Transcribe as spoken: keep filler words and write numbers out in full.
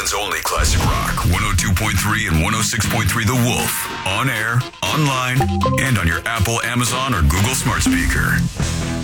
Oakland's only classic rock. one oh two point three and one oh six point three The Wolf. On air, online, and on your Apple, Amazon, or Google smart speaker.